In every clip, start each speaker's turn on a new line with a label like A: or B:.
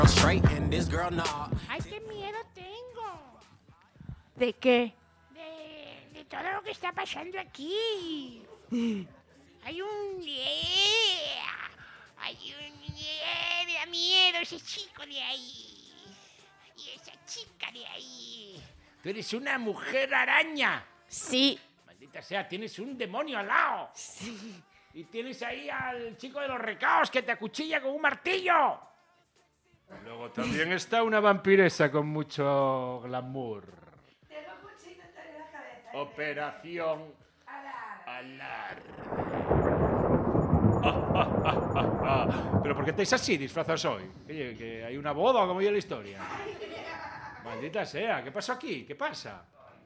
A: Ay, qué miedo tengo.
B: ¿De qué?
A: De todo lo que está pasando aquí. Hay un... me da miedo ese chico de ahí. Y esa chica de ahí. Tú eres una mujer araña.
B: Sí.
A: Maldita sea, tienes un demonio al lado.
B: Sí.
A: Y tienes ahí al chico de los recaos que te acuchilla con un martillo.
C: Luego también está una vampiresa con mucho glamour.
D: Tengo cuchillo en la cabeza.
C: Operación
D: Alar.
C: ¿Pero por qué estáis así disfrazados hoy? ¿Que hay una boda o cómo es la historia? Maldita sea, ¿qué pasó aquí? ¿Qué pasa?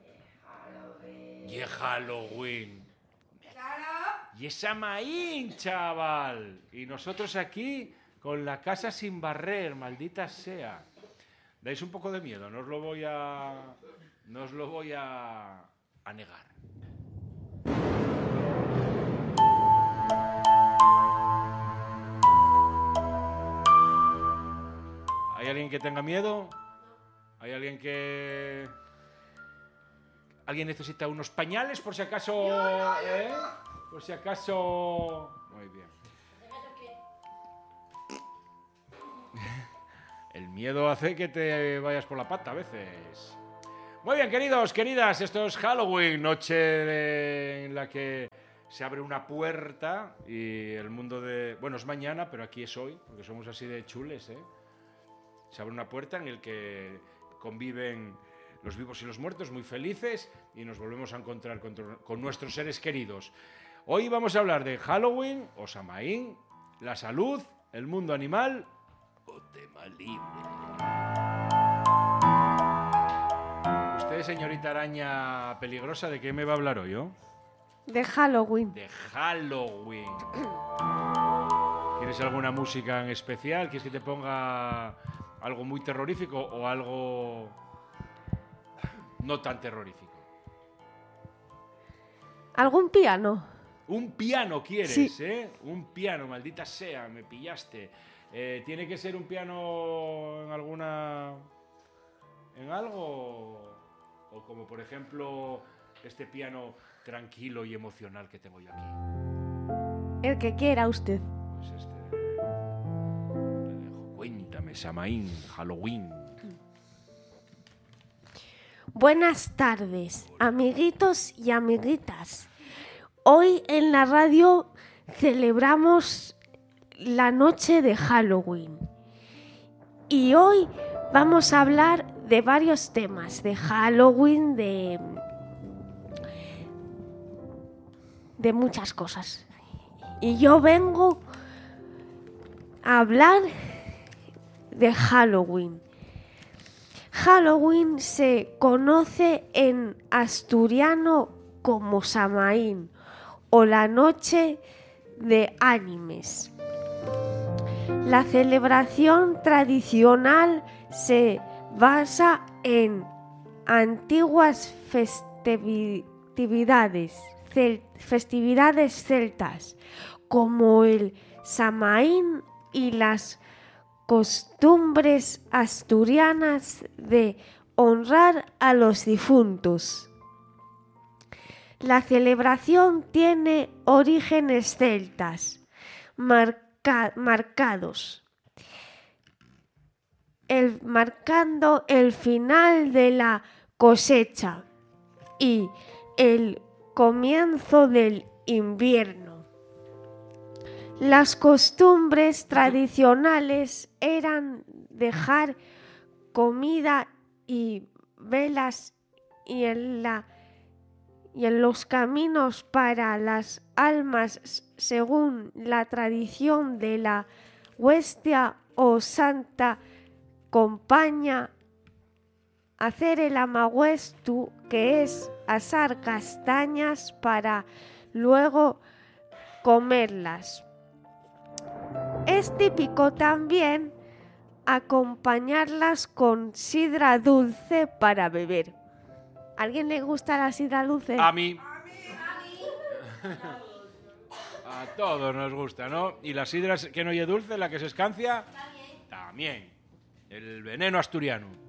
C: Y es Halloween.
D: Claro.
C: Y es Samaín, chaval. Y nosotros aquí con la casa sin barrer, maldita sea. Dais un poco de miedo, no os lo voy a negar. ¿Hay alguien que tenga miedo? ¿Hay alguien que... ¿Alguien necesita unos pañales por si acaso? Por si acaso... Muy bien. El miedo hace que te vayas por la pata a veces. Muy bien, queridos, queridas, esto es Halloween, noche en la que se abre una puerta y el mundo de... Bueno, es mañana, pero aquí es hoy, porque somos así de chules, ¿eh? Se abre una puerta en la que conviven los vivos y los muertos, muy felices, y nos volvemos a encontrar con nuestros seres queridos. Hoy vamos a hablar de Halloween, o Samaín, la salud, el mundo animal o tema libre. Usted, señorita araña peligrosa, ¿de qué me va a hablar hoy, yo?
B: De Halloween.
C: De Halloween. ¿Quieres alguna música en especial? ¿Quieres que te ponga algo muy terrorífico o algo no tan terrorífico?
B: ¿Algún piano?
C: Un piano quieres,
B: Sí.
C: ¿eh? Un piano, maldita sea, me pillaste. ¿Tiene que ser un piano en alguna... en algo? O como, por ejemplo, este piano tranquilo y emocional que tengo yo aquí.
B: El que quiera usted.
C: Pues este... le dejo. Cuéntame, Samaín, Halloween.
B: Buenas tardes, amiguitos y amiguitas. Hoy en la radio celebramos la noche de Halloween. Y hoy vamos a hablar de varios temas de Halloween, de muchas cosas. Y yo vengo a hablar de Halloween. Halloween se conoce en asturiano como Samaín o la noche de ánimes. La celebración tradicional se basa en antiguas festividades celtas como el Samaín y las costumbres asturianas de honrar a los difuntos. La celebración tiene orígenes celtas marcados, marcando el final de la cosecha y el comienzo del invierno. Las costumbres tradicionales eran dejar comida y velas y en los caminos para las almas según la tradición de la Huestia o Santa Compaña. Hacer el amahuestu, que es asar castañas para luego comerlas. Es típico también acompañarlas con sidra dulce para beber. ¿A alguien le gusta la sidra dulce?
C: A mí. A todos nos gusta, ¿no? Y la sidra que no oye dulce, la que se escancia, también. El veneno asturiano.